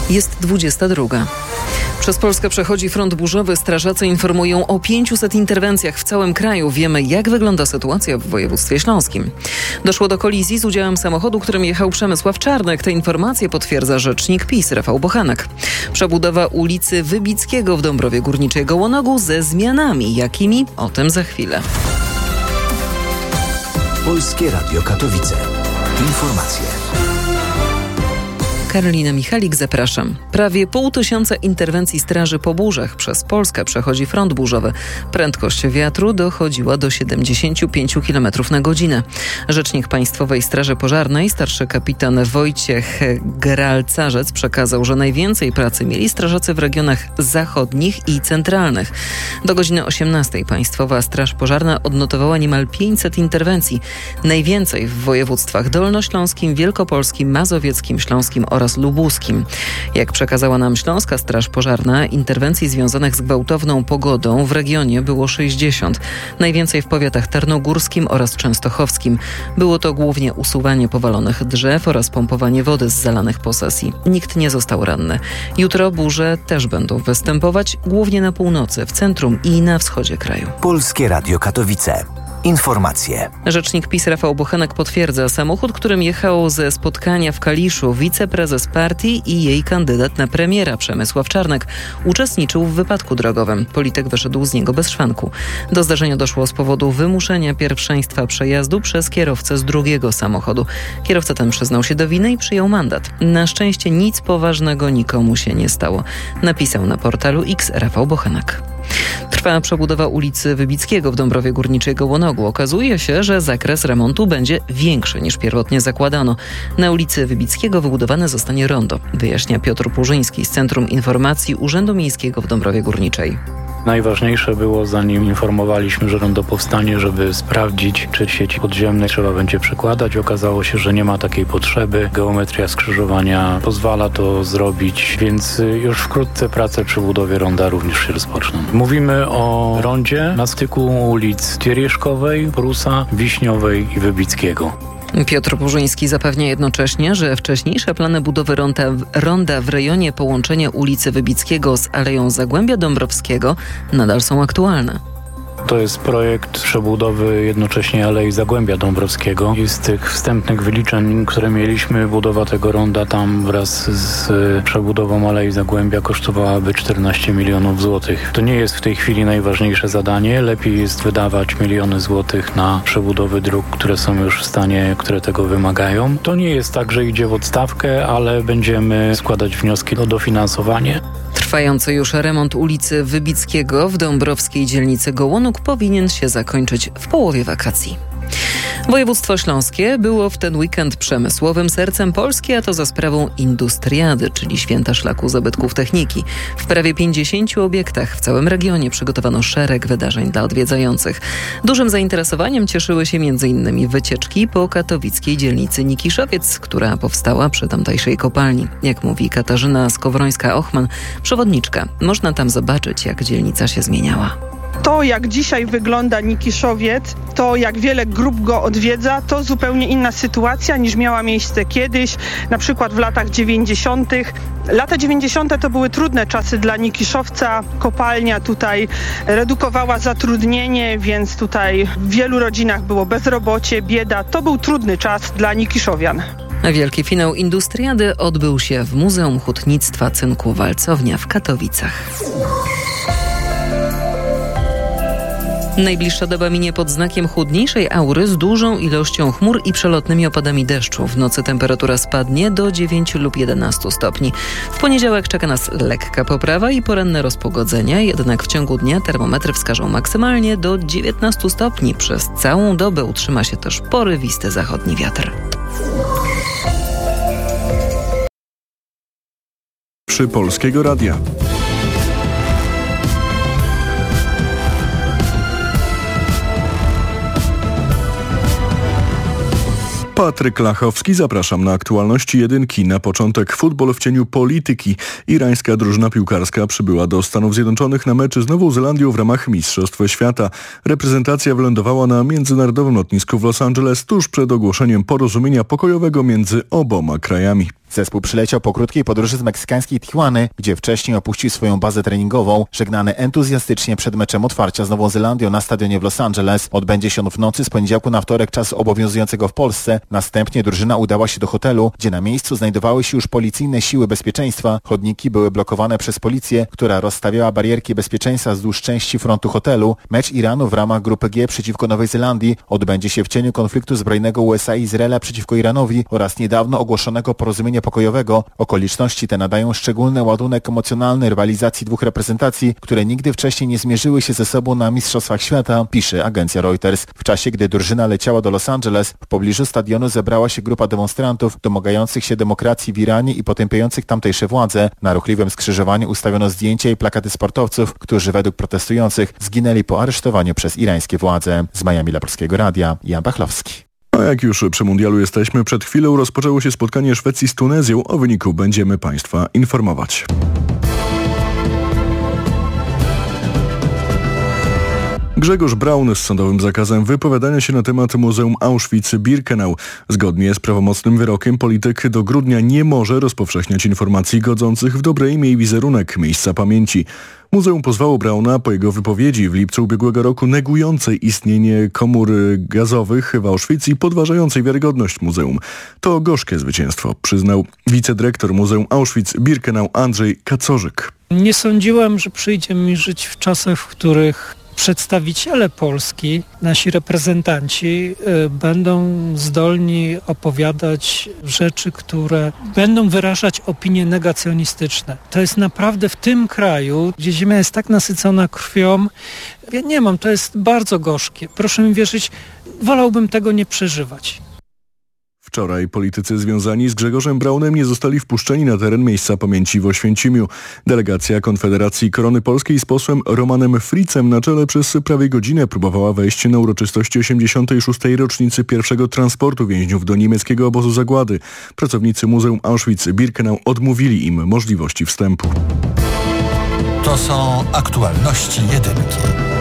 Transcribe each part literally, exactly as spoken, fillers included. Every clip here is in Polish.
Jest dwudziesta druga. Przez Polskę przechodzi front burzowy. Strażacy informują o pięciuset interwencjach w całym kraju. Wiemy, jak wygląda sytuacja w województwie śląskim. Doszło do kolizji z udziałem samochodu, którym jechał Przemysław Czarnek. Te informacje potwierdza rzecznik PiS Rafał Bochenek. Przebudowa ulicy Wybickiego w Dąbrowie Górniczej Gołonogu ze zmianami. Jakimi? O tym za chwilę. Polskie Radio Katowice. Informacje. Karolina Michalik, zapraszam. Prawie pół tysiąca interwencji straży po burzach. Przez Polskę przechodzi front burzowy. Prędkość wiatru dochodziła do siedemdziesiąt pięć kilometrów na godzinę. Rzecznik Państwowej Straży Pożarnej, starszy kapitan Wojciech Gralcarzec przekazał, że najwięcej pracy mieli strażacy w regionach zachodnich i centralnych. Do godziny osiemnastej Państwowa Straż Pożarna odnotowała niemal pięćset interwencji. Najwięcej w województwach dolnośląskim, wielkopolskim, mazowieckim, śląskim oraz lubuskim. Jak przekazała nam Śląska Straż Pożarna, interwencji związanych z gwałtowną pogodą w regionie było sześćdziesiąt. Najwięcej w powiatach tarnogórskim oraz częstochowskim. Było to głównie usuwanie powalonych drzew oraz pompowanie wody z zalanych posesji. Nikt nie został ranny. Jutro burze też będą występować, głównie na północy, w centrum i na wschodzie kraju. Polskie Radio Katowice. Informacje. Rzecznik PiS Rafał Bochenek potwierdza, samochód, którym jechał ze spotkania w Kaliszu wiceprezes partii i jej kandydat na premiera Przemysław Czarnek uczestniczył w wypadku drogowym. Polityk wyszedł z niego bez szwanku. Do zdarzenia doszło z powodu wymuszenia pierwszeństwa przejazdu przez kierowcę z drugiego samochodu. Kierowca ten przyznał się do winy i przyjął mandat. Na szczęście nic poważnego nikomu się nie stało. Napisał na portalu X Rafał Bochenek. Trwa przebudowa ulicy Wybickiego w Dąbrowie Górniczej Gołonogu. Okazuje się, że zakres remontu będzie większy niż pierwotnie zakładano. Na ulicy Wybickiego wybudowane zostanie rondo, wyjaśnia Piotr Purzyński z Centrum Informacji Urzędu Miejskiego w Dąbrowie Górniczej. Najważniejsze było, zanim informowaliśmy, że rondo powstanie, żeby sprawdzić, czy sieci podziemnej trzeba będzie przekładać. Okazało się, że nie ma takiej potrzeby. Geometria skrzyżowania pozwala to zrobić, więc już wkrótce prace przy budowie ronda również się rozpoczną. Mówimy o rondzie na styku ulic Tiereszkowej, Prusa, Wiśniowej i Wybickiego. Piotr Purzyński zapewnia jednocześnie, że wcześniejsze plany budowy ronda, ronda w rejonie połączenia ulicy Wybickiego z Aleją Zagłębia Dąbrowskiego nadal są aktualne. To jest projekt przebudowy jednocześnie Alei Zagłębia Dąbrowskiego i z tych wstępnych wyliczeń, które mieliśmy, budowa tego ronda tam wraz z przebudową Alei Zagłębia kosztowałaby czternaście milionów złotych. To nie jest w tej chwili najważniejsze zadanie. Lepiej jest wydawać miliony złotych na przebudowy dróg, które są już w stanie, które tego wymagają. To nie jest tak, że idzie w odstawkę, ale będziemy składać wnioski o dofinansowanie. Trwający już remont ulicy Wybickiego w dąbrowskiej dzielnicy Gołonóg powinien się zakończyć w połowie wakacji. Województwo śląskie było w ten weekend przemysłowym sercem Polski, a to za sprawą Industriady, czyli Święta Szlaku Zabytków Techniki. W prawie pięćdziesięciu obiektach w całym regionie przygotowano szereg wydarzeń dla odwiedzających. Dużym zainteresowaniem cieszyły się m.in. wycieczki po katowickiej dzielnicy Nikiszowiec, która powstała przy tamtejszej kopalni. Jak mówi Katarzyna Skowrońska-Ochman, przewodniczka, można tam zobaczyć, jak dzielnica się zmieniała. To, jak dzisiaj wygląda Nikiszowiec, to jak wiele grup go odwiedza, to zupełnie inna sytuacja niż miała miejsce kiedyś, na przykład w latach dziewięćdziesiątych. Lata dziewięćdziesiąte to były trudne czasy dla Nikiszowca. Kopalnia tutaj redukowała zatrudnienie, więc tutaj w wielu rodzinach było bezrobocie, bieda. To był trudny czas dla Nikiszowian. Wielki finał Industriady odbył się w Muzeum Hutnictwa Cynku Walcownia w Katowicach. Najbliższa doba minie pod znakiem chłodniejszej aury z dużą ilością chmur i przelotnymi opadami deszczu. W nocy temperatura spadnie do dziewięciu lub jedenastu stopni. W poniedziałek czeka nas lekka poprawa i poranne rozpogodzenie, jednak w ciągu dnia termometry wskażą maksymalnie do dziewiętnastu stopni. Przez całą dobę utrzyma się też porywisty zachodni wiatr. Przy Polskiego Radia. Patryk Lachowski, zapraszam na aktualności jedynki. Na początek futbol w cieniu polityki. Irańska drużyna piłkarska przybyła do Stanów Zjednoczonych na mecz z Nową Zelandią w ramach Mistrzostw Świata. Reprezentacja wylądowała na międzynarodowym lotnisku w Los Angeles tuż przed ogłoszeniem porozumienia pokojowego między oboma krajami. Zespół przyleciał po krótkiej podróży z meksykańskiej Tijuany, gdzie wcześniej opuścił swoją bazę treningową. Żegnany entuzjastycznie przed meczem otwarcia z Nową Zelandią na stadionie w Los Angeles. Odbędzie się on w nocy z poniedziałku na wtorek czasu obowiązującego w Polsce. Następnie drużyna udała się do hotelu, gdzie na miejscu znajdowały się już policyjne siły bezpieczeństwa. Chodniki były blokowane przez policję, która rozstawiała barierki bezpieczeństwa wzdłuż części frontu hotelu. Mecz Iranu w ramach grupy G przeciwko Nowej Zelandii odbędzie się w cieniu konfliktu zbrojnego U S A i Izraela przeciwko Iranowi oraz niedawno ogłoszonego porozumienia pokojowego. Okoliczności te nadają szczególny ładunek emocjonalny rywalizacji dwóch reprezentacji, które nigdy wcześniej nie zmierzyły się ze sobą na Mistrzostwach Świata, pisze agencja Reuters. W czasie, gdy drużyna leciała do Los Angeles, w pobliżu stadionu zebrała się grupa demonstrantów domagających się demokracji w Iranie i potępiających tamtejsze władze. Na ruchliwym skrzyżowaniu ustawiono zdjęcia i plakaty sportowców, którzy według protestujących zginęli po aresztowaniu przez irańskie władze. Z Miami dla Polskiego Radia, Jan Pachlowski. A jak już przy mundialu jesteśmy, przed chwilą rozpoczęło się spotkanie Szwecji z Tunezją. O wyniku będziemy Państwa informować. Grzegorz Braun z sądowym zakazem wypowiadania się na temat Muzeum Auschwitz-Birkenau. Zgodnie z prawomocnym wyrokiem polityk do grudnia nie może rozpowszechniać informacji godzących w dobre imię i wizerunek miejsca pamięci. Muzeum pozwało Brauna po jego wypowiedzi w lipcu ubiegłego roku negującej istnienie komór gazowych w Auschwitz i podważającej wiarygodność muzeum. To gorzkie zwycięstwo, przyznał wicedyrektor Muzeum Auschwitz-Birkenau Andrzej Kacorzyk. Nie sądziłem, że przyjdzie mi żyć w czasach, w których przedstawiciele Polski, nasi reprezentanci y, będą zdolni opowiadać rzeczy, które będą wyrażać opinie negacjonistyczne. To jest naprawdę w tym kraju, gdzie ziemia jest tak nasycona krwią, ja nie mam, to jest bardzo gorzkie. Proszę mi wierzyć, wolałbym tego nie przeżywać. Wczoraj politycy związani z Grzegorzem Braunem nie zostali wpuszczeni na teren miejsca pamięci w Oświęcimiu. Delegacja Konfederacji Korony Polskiej z posłem Romanem Fritzem na czele przez prawie godzinę próbowała wejść na uroczystości osiemdziesiątej szóstej rocznicy pierwszego transportu więźniów do niemieckiego obozu zagłady. Pracownicy Muzeum Auschwitz-Birkenau odmówili im możliwości wstępu. To są aktualności jedynki.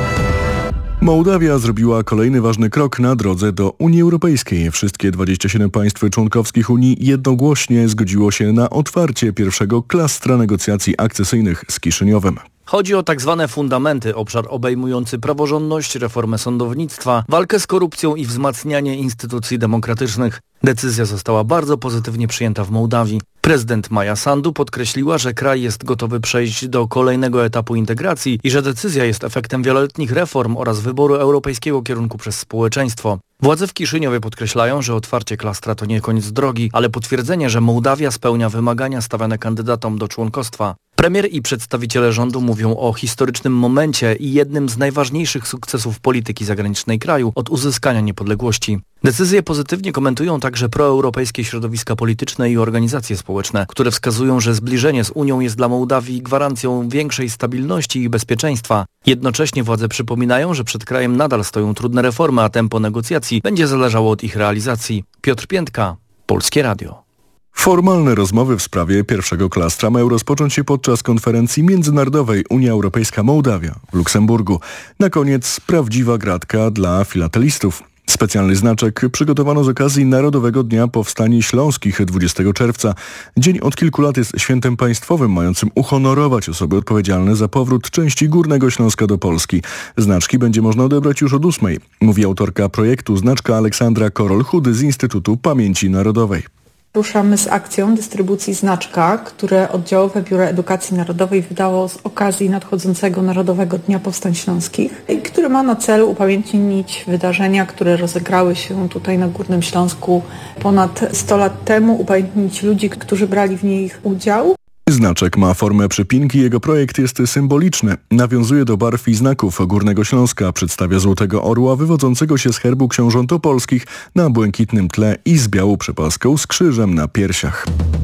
Mołdawia zrobiła kolejny ważny krok na drodze do Unii Europejskiej. Wszystkie dwadzieścia siedem państw członkowskich Unii jednogłośnie zgodziło się na otwarcie pierwszego klastra negocjacji akcesyjnych z Kiszyniowem. Chodzi o tak zwane fundamenty, obszar obejmujący praworządność, reformę sądownictwa, walkę z korupcją i wzmacnianie instytucji demokratycznych. Decyzja została bardzo pozytywnie przyjęta w Mołdawii. Prezydent Maja Sandu podkreśliła, że kraj jest gotowy przejść do kolejnego etapu integracji i że decyzja jest efektem wieloletnich reform oraz wyboru europejskiego kierunku przez społeczeństwo. Władze w Kiszyniowie podkreślają, że otwarcie klastra to nie koniec drogi, ale potwierdzenie, że Mołdawia spełnia wymagania stawiane kandydatom do członkostwa. Premier i przedstawiciele rządu mówią o historycznym momencie i jednym z najważniejszych sukcesów polityki zagranicznej kraju od uzyskania niepodległości. Decyzję pozytywnie komentują także proeuropejskie środowiska polityczne i organizacje społeczne, które wskazują, że zbliżenie z Unią jest dla Mołdawii gwarancją większej stabilności i bezpieczeństwa. Jednocześnie władze przypominają, że przed krajem nadal stoją trudne reformy, a tempo negocjacji będzie zależało od ich realizacji. Piotr Piętka, Polskie Radio. Formalne rozmowy w sprawie pierwszego klastra mają rozpocząć się podczas konferencji międzynarodowej Unia Europejska-Mołdawia w Luksemburgu. Na koniec prawdziwa gratka dla filatelistów. Specjalny znaczek przygotowano z okazji Narodowego Dnia Powstań Śląskich dwudziestego czerwca. Dzień od kilku lat jest świętem państwowym mającym uhonorować osoby odpowiedzialne za powrót części Górnego Śląska do Polski. Znaczki będzie można odebrać już od ósmej, mówi autorka projektu Znaczka Aleksandra Korol-Chudy z Instytutu Pamięci Narodowej. Ruszamy z akcją dystrybucji znaczka, które Oddziałowe Biuro Edukacji Narodowej wydało z okazji nadchodzącego Narodowego Dnia Powstań Śląskich i który ma na celu upamiętnić wydarzenia, które rozegrały się tutaj na Górnym Śląsku ponad sto lat temu, upamiętnić ludzi, którzy brali w nich udział. Znaczek ma formę przypinki, jego projekt jest symboliczny. Nawiązuje do barw i znaków Górnego Śląska, przedstawia złotego orła wywodzącego się z herbu książąt opolskich na błękitnym tle i z białą przepaską z krzyżem na piersiach.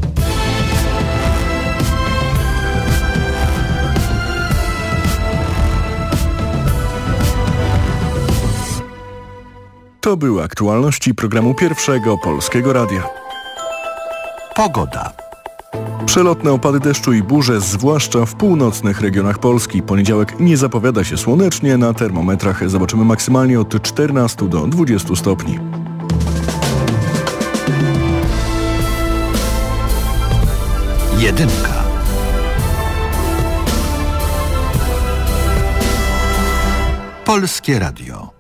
To były aktualności programu Pierwszego Polskiego Radia. Pogoda. Przelotne opady deszczu i burze, zwłaszcza w północnych regionach Polski. Poniedziałek nie zapowiada się słonecznie, na termometrach zobaczymy maksymalnie od czternastu do dwudziestu stopni. Jedynka. Polskie Radio.